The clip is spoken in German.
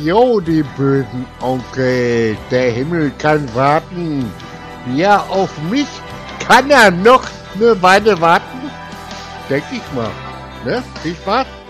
Jo, die bösen Onkel, der Himmel kann warten. Ja, auf mich kann er noch eine Weile warten. Denke ich mal. Ne? Viel Spaß.